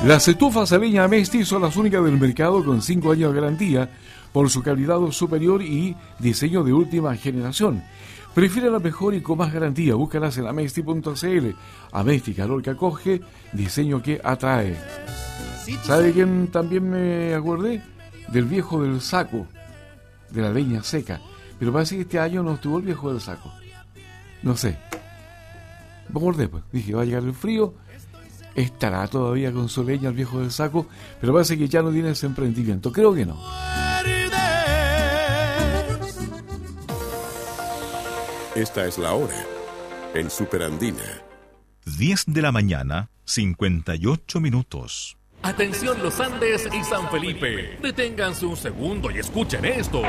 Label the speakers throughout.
Speaker 1: Las estufas a leña Amesti son las únicas del mercado con 5 años de garantía por su calidad superior y diseño de última generación. Prefiere la mejor y con más garantía. Búscalas en amesti.cl. Amesti, calor que acoge, diseño que atrae. ¿Sabe quién también me acordé? Del viejo del saco, de la leña seca. Pero parece que este año no estuvo el viejo del saco. No sé. Me acordé, pues. Dije, va a llegar el frío. Estará todavía con su leña el viejo del saco, pero parece que ya no tiene ese emprendimiento. Creo que no.
Speaker 2: Esta es la hora en Superandina.
Speaker 3: 10 de la mañana, 58 minutos.
Speaker 4: Atención Los Andes y San Felipe. Deténganse un segundo y escuchen esto.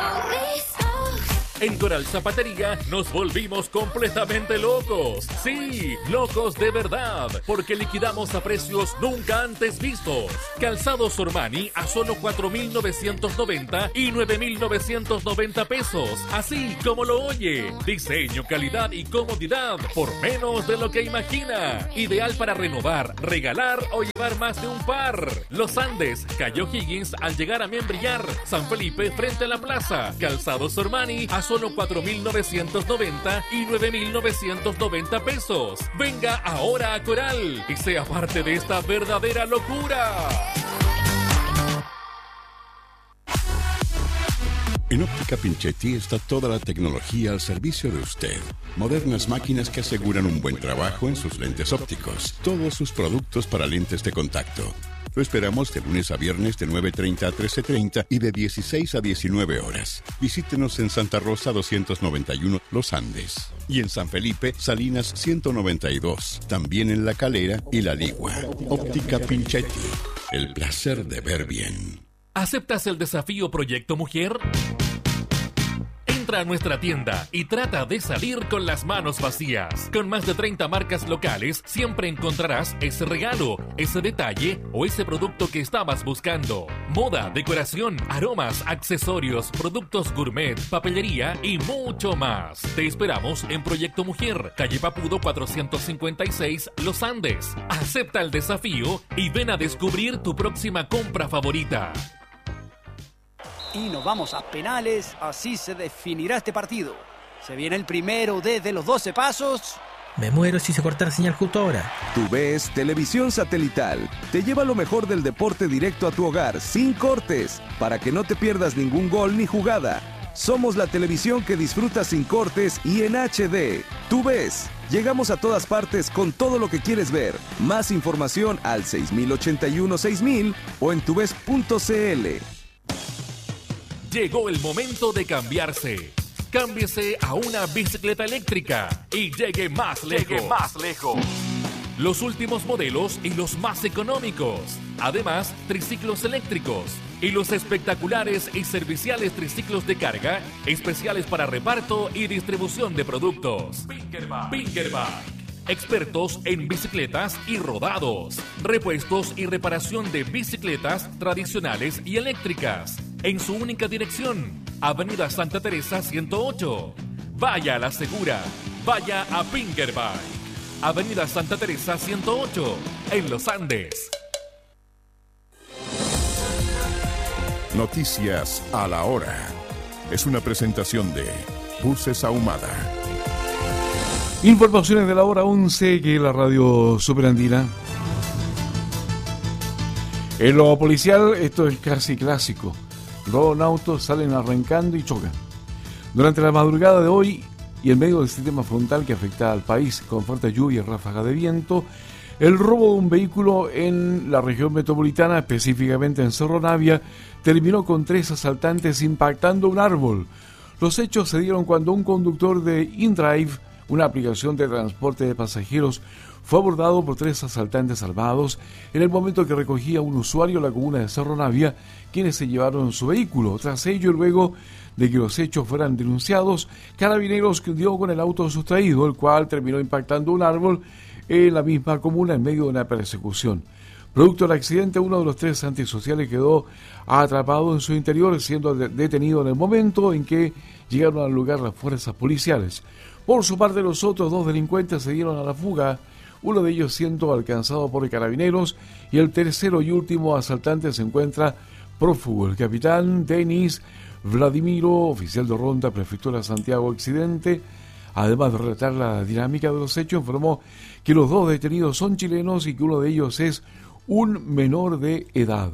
Speaker 4: En Coral Zapatería nos volvimos completamente locos. Sí, locos de verdad, porque liquidamos a precios nunca antes vistos. Calzados Ormani a solo 4.990 y 9.990 pesos. Así como lo oye. Diseño, calidad y comodidad por menos de lo que imagina. Ideal para renovar, regalar o llevar más de un par. Los Andes, Cayo Higgins al llegar a Membrillar. San Felipe frente a la plaza. Calzados Ormani a solo 4.990 y 9.990 pesos. Venga ahora a Coral y sea parte de esta verdadera locura.
Speaker 2: En Óptica Pinchetti está toda la tecnología al servicio de usted. Modernas máquinas que aseguran un buen trabajo en sus lentes ópticos. Todos sus productos para lentes de contacto. Lo esperamos de lunes a viernes de 9:30 a 13:30 y de 16 a 19 horas. Visítenos en Santa Rosa 291 Los Andes y en San Felipe Salinas 192. También en La Calera y La Ligua. Óptica Pinchetti. El placer de ver bien.
Speaker 4: ¿Aceptas el desafío Proyecto Mujer? Entra a nuestra tienda y trata de salir con las manos vacías. Con más de 30 marcas locales, siempre encontrarás ese regalo, ese detalle o ese producto que estabas buscando. Moda, decoración, aromas, accesorios, productos gourmet, papelería y mucho más. Te esperamos en Proyecto Mujer, calle Papudo 456, Los Andes. Acepta el desafío y ven a descubrir tu próxima compra favorita.
Speaker 5: Y nos vamos a penales, así se definirá este partido. Se viene el primero desde los 12 pasos.
Speaker 6: Me muero si se corta la señal justo ahora.
Speaker 7: TUVES Televisión Satelital te lleva lo mejor del deporte directo a tu hogar, sin cortes, para que no te pierdas ningún gol ni jugada. Somos la televisión que disfrutas sin cortes y en HD. TUVES. Llegamos a todas partes con todo lo que quieres ver. Más información al 6081-6000 o en tuves.cl.
Speaker 4: Llegó el momento de cambiarse. Cámbiese a una bicicleta eléctrica y llegue más lejos. Los últimos modelos y los más económicos. Además, triciclos eléctricos y los espectaculares y serviciales triciclos de carga, especiales para reparto y distribución de productos. Pinkerback. Expertos en bicicletas y rodados. Repuestos y reparación de bicicletas tradicionales y eléctricas. En su única dirección, Avenida Santa Teresa 108. Vaya a la segura, vaya a Pinkerback. Avenida Santa Teresa 108, en Los Andes.
Speaker 2: Noticias a la hora. Es una presentación de Buses Ahumada.
Speaker 1: Informaciones de la hora 11, que es la radio Superandina. En lo policial, esto es casi clásico. Roban autos, salen arrancando y chocan. Durante la madrugada de hoy y en medio del sistema frontal que afecta al país con fuerte lluvia y ráfaga de viento, el robo de un vehículo en la región metropolitana, específicamente en Cerro Navia, terminó con 3 asaltantes impactando un árbol. Los hechos se dieron cuando un conductor de InDrive, una aplicación de transporte de pasajeros, fue abordado por 3 asaltantes armados en el momento que recogía un usuario en la comuna de Cerro Navia, quienes se llevaron su vehículo. Tras ello, luego de que los hechos fueran denunciados, Carabineros dio con el auto sustraído, el cual terminó impactando un árbol en la misma comuna en medio de una persecución. Producto del accidente, uno de los 3 antisociales quedó atrapado en su interior, siendo detenido en el momento en que llegaron al lugar las fuerzas policiales. Por su parte, los otros 2 delincuentes se dieron a la fuga uno de ellos siendo alcanzado por carabineros, y el tercero y último asaltante se encuentra prófugo. El capitán Denis Vladimiro, oficial de ronda, prefectura Santiago Occidente, además de relatar la dinámica de los hechos, informó que los dos detenidos son chilenos y que uno de ellos es un menor de edad.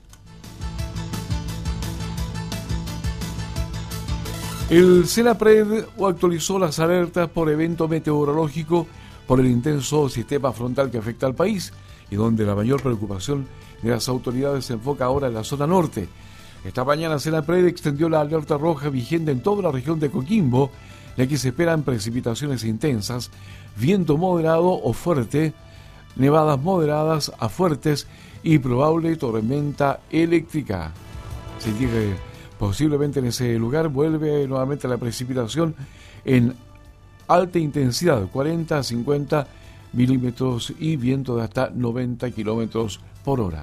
Speaker 1: El Senapred actualizó las alertas por evento meteorológico por el intenso sistema frontal que afecta al país y donde la mayor preocupación de las autoridades se enfoca ahora en la zona norte. Esta mañana Senapred extendió la alerta roja vigente en toda la región de Coquimbo, ya que se esperan precipitaciones intensas, viento moderado o fuerte, nevadas moderadas a fuertes y probable tormenta eléctrica. Se indica que posiblemente en ese lugar vuelve nuevamente la precipitación en alta intensidad, 40 a 50 milímetros y viento de hasta 90 kilómetros por hora.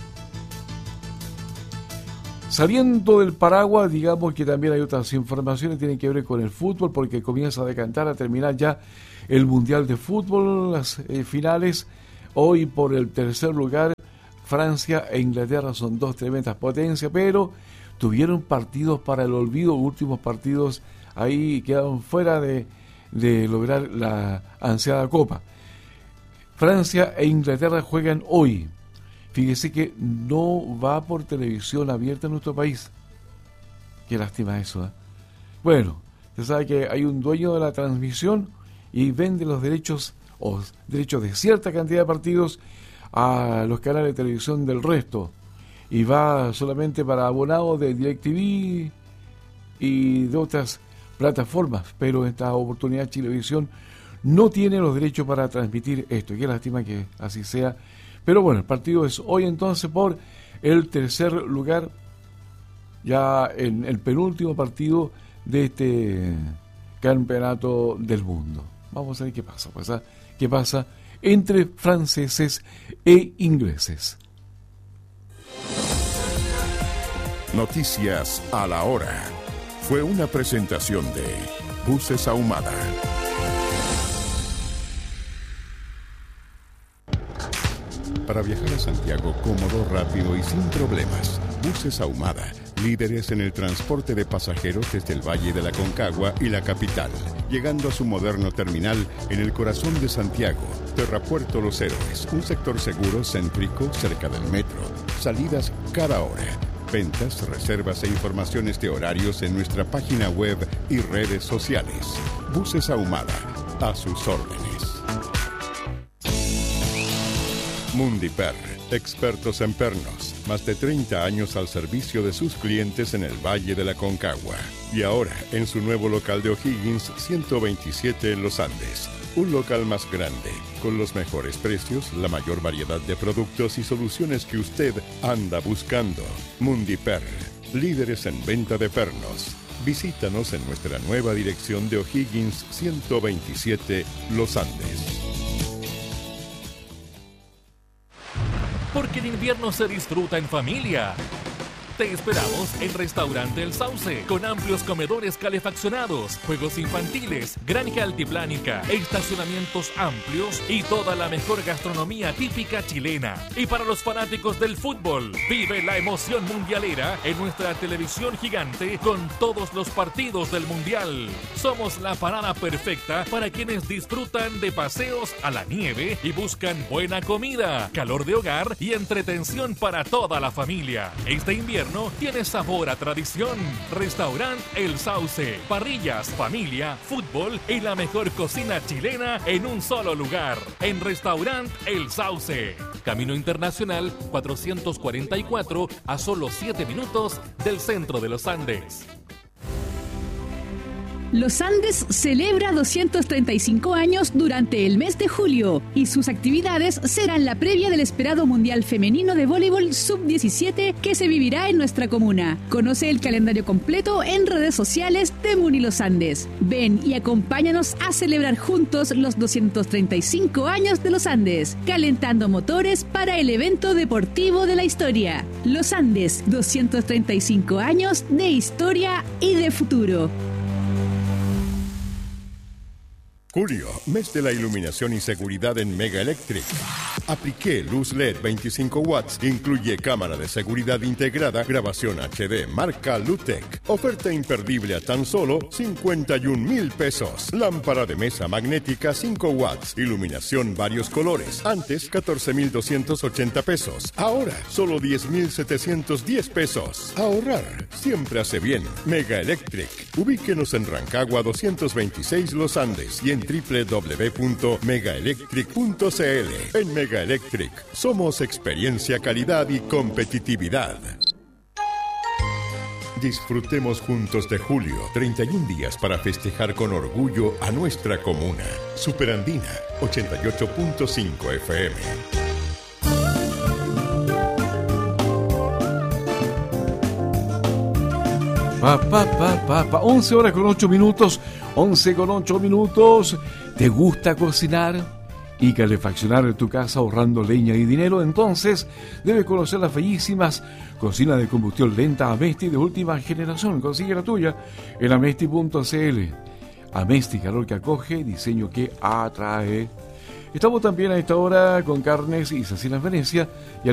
Speaker 1: Saliendo del paraguas, digamos que también hay otras informaciones que tienen que ver con el fútbol, porque comienza a decantar, a terminar ya el Mundial de Fútbol, las finales. Hoy por el tercer lugar, Francia e Inglaterra son dos tremendas potencias, pero tuvieron partidos para el olvido, últimos partidos ahí quedaron fuera de lograr la ansiada copa. Francia e Inglaterra juegan hoy. Fíjese que no va por televisión abierta en nuestro país. Qué lástima eso, ¿eh? Bueno, usted sabe que hay un dueño de la transmisión y vende los derechos o derechos de cierta cantidad de partidos a los canales de televisión del resto. Y va solamente para abonados de DirecTV y de otras plataformas. Pero esta oportunidad Chilevisión no tiene los derechos para transmitir esto. Qué lástima que así sea. Pero bueno, el partido es hoy entonces por el tercer lugar, ya en el penúltimo partido de este campeonato del mundo. Vamos a ver qué pasa, pues, ¿eh? ¿Qué pasa entre franceses e ingleses?
Speaker 2: Noticias a la hora. Fue una presentación de Buses Ahumada. Para viajar a Santiago cómodo, rápido y sin problemas, Buses Ahumada, líderes en el transporte de pasajeros desde el Valle de la Concagua y la capital, llegando a su moderno terminal en el corazón de Santiago, Terrapuerto Los Héroes, un sector seguro, céntrico, cerca del metro, salidas cada hora. Ventas, reservas e informaciones de horarios en nuestra página web y redes sociales. Buses Ahumada, a sus órdenes. Mundiper, expertos en pernos, más de 30 años al servicio de sus clientes en el Valle de la Concagua. Y ahora, en su nuevo local de O'Higgins, 127 en Los Andes. Un local más grande, con los mejores precios, la mayor variedad de productos y soluciones que usted anda buscando. Mundiper, líderes en venta de pernos. Visítanos en nuestra nueva dirección de O'Higgins 127, Los Andes.
Speaker 4: Porque el invierno se disfruta en familia. Te esperamos en Restaurante El Sauce, con amplios comedores calefaccionados, juegos infantiles, granja altiplánica, estacionamientos amplios y toda la mejor gastronomía típica chilena. Y para los fanáticos del fútbol, vive la emoción mundialera en nuestra televisión gigante con todos los partidos del Mundial. Somos la parada perfecta para quienes disfrutan de paseos a la nieve y buscan buena comida, calor de hogar y entretención para toda la familia. Este invierno tiene sabor a tradición. Restaurant El Sauce. Parrillas, familia, fútbol y la mejor cocina chilena en un solo lugar. En Restaurant El Sauce. Camino Internacional 444, a solo 7 minutos del centro de los Andes.
Speaker 8: Los Andes celebra 235 años durante el mes de julio y sus actividades serán la previa del esperado Mundial Femenino de Voleibol Sub-17 que se vivirá en nuestra comuna. Conoce el calendario completo en redes sociales de Muni Los Andes. Ven y acompáñanos a celebrar juntos los 235 años de Los Andes, calentando motores para el evento deportivo de la historia. Los Andes, 235 años de historia y de futuro.
Speaker 2: Julio, mes de la iluminación y seguridad en Mega Electric. Apliqué luz LED 25 watts, incluye cámara de seguridad integrada, grabación HD, marca Lutec. Oferta imperdible a tan solo 51,000 pesos. Lámpara de mesa magnética 5 watts, iluminación varios colores. Antes 14,280 pesos. Ahora solo 10,710 pesos. Ahorrar siempre hace bien. Mega Electric. Ubíquenos en Rancagua 226 Los Andes y en www.megaelectric.cl. En Mega Electric somos experiencia, calidad y competitividad. Disfrutemos juntos de julio, 31 días para festejar con orgullo a nuestra comuna. Superandina, 88.5 FM.
Speaker 1: 11 horas con 8 minutos. 11 con 8 minutos. ¿Te gusta cocinar y calefaccionar tu casa ahorrando leña y dinero? Entonces debes conocer las bellísimas cocinas de combustión lenta Amesti de última generación. Consigue la tuya en amesti.cl. Amesti, calor que acoge, diseño que atrae. Estamos también a esta hora con Carnes y Cecinas Venecia y